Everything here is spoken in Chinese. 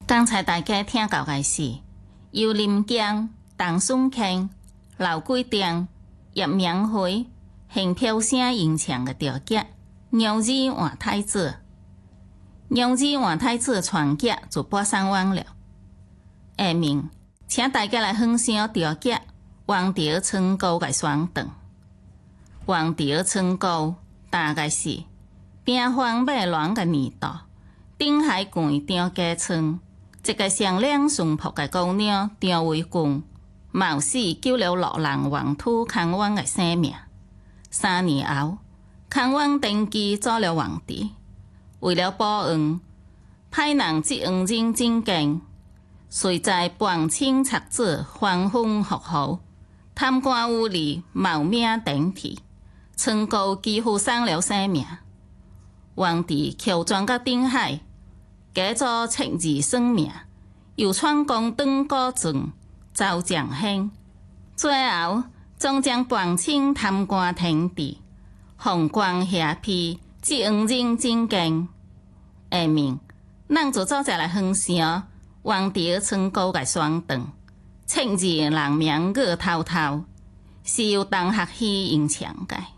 刚才大家听到的是游林江、陈顺庆、刘桂定、叶明辉、邢飘声演唱的调剧《娘子换太子》。《娘子换太子》全剧就播送完了。下面，请大家来欣赏调剧《王朝春高》的双段。王朝春高大概是兵荒马乱的年代，定海郡张家村一个上靓淳朴的姑娘张维君，冒死救了落人王土康王的性命。3年后，康王登基做了皇帝，为了报恩，派人接黄金进京，遂在汴清贼子反反复复，贪官污吏冒名顶替，春高几乎丧了性命。皇帝乔装到定海，假作赤字生命，又闯宫登高阵，遭降刑，最后终将汴清贪官停治，奉官下邳，接黄金进京。下面，咱就做者来分享王朝春高的双段，赤字人名月滔滔，是由陈学希演唱的。